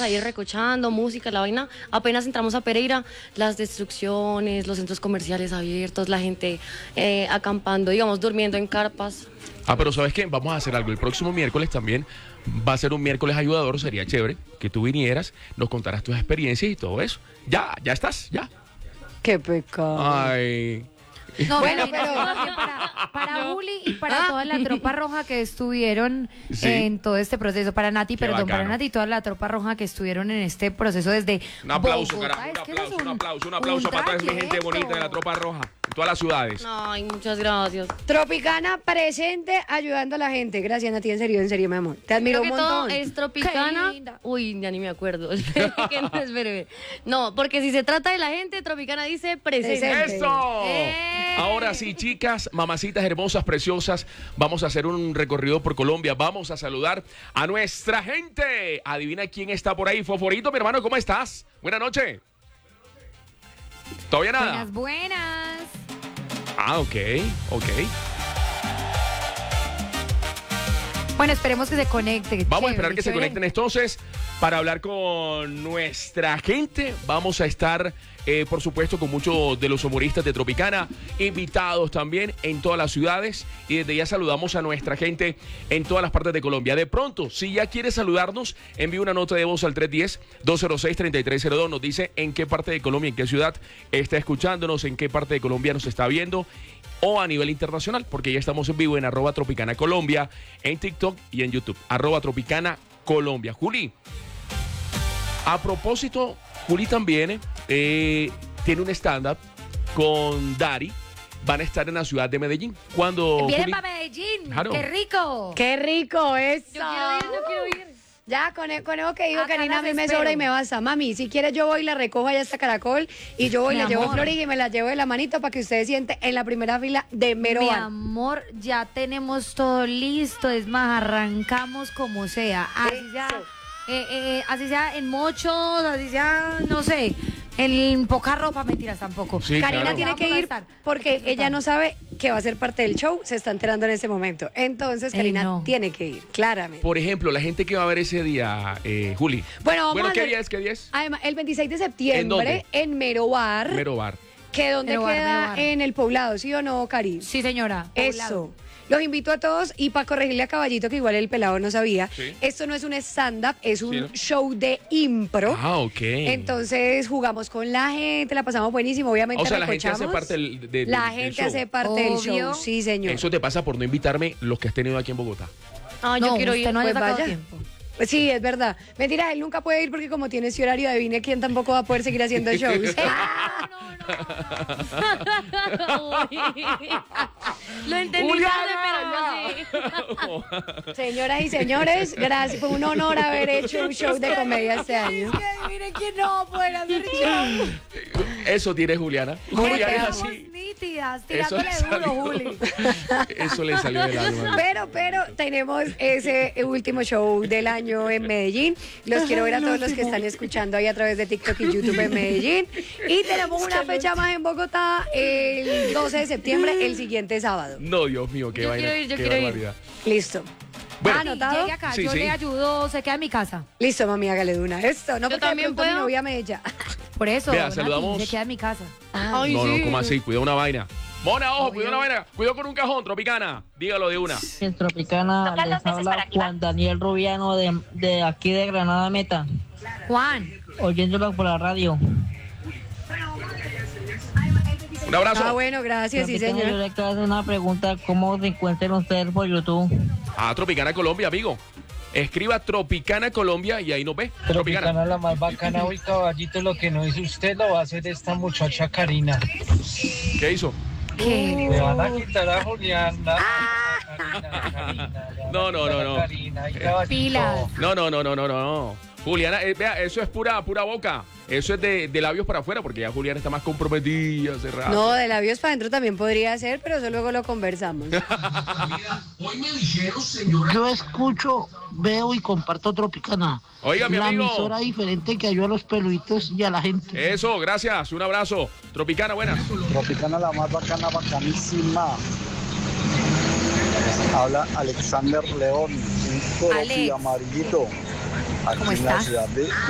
ahí recochando, música, la vaina. Apenas entramos a Pereira, las destrucciones, los centros comerciales abiertos, la gente acampando, digamos, durmiendo en carpas. Pero ¿sabes qué? Vamos a hacer algo. El próximo miércoles también va a ser un miércoles ayudador. Sería chévere que tú vinieras, nos contaras tus experiencias y todo eso. Ya estás, ya. Qué pecado. Ay. No, Bueno, pero para Juli y para toda la tropa roja que estuvieron en todo este proceso, para Nati, Qué para bacano. Nati y toda la tropa roja que estuvieron en este proceso desde Un aplauso, Bogotá. carajo, Es que eso es un aplauso para toda mi gente trayecto. bonita de la tropa roja, en todas las ciudades. Ay, muchas gracias. Tropicana presente ayudando a la gente. Gracias, Nati, en serio, mi amor. Te admiro Creo un que todo montón. es Tropicana. Qué linda. Uy, ya ni me acuerdo. Espere. No, porque si se trata de la gente, Tropicana dice presente. Presente. ¡Eso! ¡Eh! Ahora sí, chicas, mamacitas hermosas, preciosas, vamos a hacer un recorrido por Colombia. Vamos a saludar a nuestra gente. Adivina quién está por ahí. Foforito, mi hermano, ¿cómo estás? Buenas noches. ¿Todavía nada? Buenas. Ok. Bueno, esperemos que se conecte. Vamos a esperar que se chévere. conecten entonces para hablar con nuestra gente. Vamos a estar, por supuesto, con muchos de los humoristas de Tropicana, invitados también en todas las ciudades. Y desde ya saludamos a nuestra gente en todas las partes de Colombia. De pronto, si ya quiere saludarnos, envíe una nota de voz al 310-206-3302. Nos dice en qué parte de Colombia, en qué ciudad está escuchándonos, en qué parte de Colombia nos está viendo, o a nivel internacional, porque ya estamos en vivo en @Tropicana Colombia, en TikTok y en YouTube, @Tropicana Colombia. Juli, a propósito, Juli también tiene un stand-up con Dari. Van a estar en la ciudad de Medellín. ¿Cuándo, Vienen Juli? para Medellín. Claro. ¡Qué rico! Qué rico eso. Yo quiero ir. Ya, con eso que dijo Acá Karina, a las mí me espero. sobra y me basta. Mami, si quieres yo voy y la recojo allá hasta Caracol y yo voy y Mi la llevo a amor. Florida y me la llevo de la manito para que ustedes sienten en la primera fila de mero Mi bar. amor, ya tenemos todo listo. Es más, arrancamos como sea. Así sea en mochos, así sea, no sé, en poca ropa, mentiras tampoco. Sí, Karina claro. tiene que Vamos a ir estar. porque ella no sabe que va a ser parte del show, se está enterando en ese momento. Entonces, Karina no. tiene que ir, claramente. Por ejemplo, la gente que va a ver ese día, Juli. Bueno, vamos a ¿qué hacer- día es? ¿Qué día es? Además, el 26 de ¿En septiembre dónde? en Mero Bar, Mero Bar. que donde Mero Bar, queda Mero Bar. en el Poblado, ¿sí o no, Cari? Sí, señora. Eso. Los invito a todos y para corregirle a Caballito, que igual el pelado no sabía, Sí. esto no es un stand-up, es un Sí, ¿no? show de impro. Ok. Entonces jugamos con la gente, la pasamos buenísimo, obviamente O sea, la gente hace recochamos. parte del La del gente show. hace parte del Obvio. show, sí señor. Eso te pasa por no invitarme los que has tenido aquí en Bogotá. Ah, No, yo quiero usted ir. no haya pues sacado vaya. tiempo. Pues sí, es verdad. Mentira, él nunca puede ir porque como tiene ese horario, adivine quién tampoco va a poder seguir haciendo shows. Uy. Lo entendí tarde, pero sí. Señoras y señores, gracias. Fue un honor haber hecho un show de comedia este año. Miren quién no va a poder hacer show. Eso tiene Juliana. Juliana es Estamos así. nítidas, Eso tirándole le duro, salió. Juli. Eso le salió del alma. Pero tenemos ese último show del año en Medellín. Los quiero ver a todos los que están escuchando ahí a través de TikTok y YouTube en Medellín. Y tenemos una fecha más en Bogotá el 12 de septiembre, el siguiente sábado. No, Dios mío, qué Yo vaina. quiero ir, yo qué quiero ir. barbaridad. Listo. Bueno. ¿Anotado? Llegue acá, Sí, yo sí. le ayudo, se queda en mi casa. Listo, mami, hágale de una. Esto, no Yo porque de también pronto mi puedo. novia me echa. Por eso, Vea, Nati, saludamos. se queda en mi casa. Ay, No, sí. no, ¿cómo así? Cuida una vaina. Mona, ojo, cuida una vaina. Cuidado con un cajón, Tropicana. Dígalo de una. En Tropicana les habla Juan Daniel Rubiano de aquí de Granada Meta, Juan, oyéndolo por la radio. Un abrazo. Ah, bueno, gracias, sí, Tropicana, yo señor. le quiero hacer una pregunta, ¿cómo se encuentran ustedes por YouTube? Tropicana Colombia, amigo. Escriba Tropicana Colombia y ahí nos ve. Tropicana la más bacana hoy, caballito, lo que no hizo usted lo va a hacer esta muchacha Karina. ¿Qué hizo? ¿qué? Le van a quitar a Juliana. No, no, no, no. Karina, ay, caballito. Pilas. No. Juliana, vea, eso es pura boca. Eso es de labios para afuera, porque ya Juliana está más comprometida, cerrada. No, de labios para adentro también podría ser, pero eso luego lo conversamos. Yo escucho, veo y comparto Tropicana. Oiga, mi la amigo. emisora diferente que ayuda a los peluditos y a la gente. Eso, gracias. Un abrazo. Tropicana, buenas. Tropicana la más bacana, bacanísima. Habla Alexander León, un Alex. amarillito, aquí ¿Cómo en la estás? ciudad de